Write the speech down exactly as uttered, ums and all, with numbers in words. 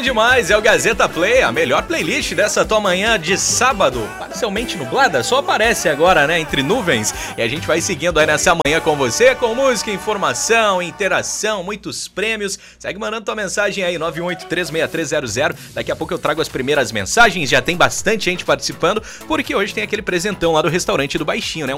demais, é o Gazeta Play, a melhor playlist dessa tua manhã de sábado, parcialmente nublada, só aparece agora, né, entre nuvens, e a gente vai seguindo aí nessa manhã com você, com música, informação, interação, muitos prêmios. Segue mandando tua mensagem aí, nove um oito três seis três zero zero, daqui a pouco eu trago as primeiras mensagens, já tem bastante gente participando, porque hoje tem aquele presentão lá do restaurante do Baixinho, né,